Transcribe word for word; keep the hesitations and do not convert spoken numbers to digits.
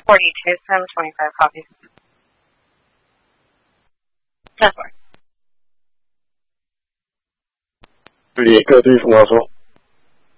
forty-two, Sim, twenty-five copies. ten four. 对，各队副高说。